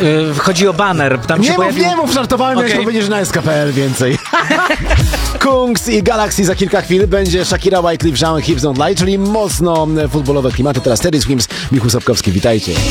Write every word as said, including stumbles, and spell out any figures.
Yy, chodzi o baner. Tam Nie się mów, pojawił... nie mów, żartowałem, Okay. jak to będziesz na S K P L więcej. Kungs i Galaxy za kilka chwil. Będzie Shakira, Wyclef Jean, Hips Don't Lie, czyli mocno futbolowe klimaty. Teraz Teddy Swims, Michał Sapkowski, witajcie.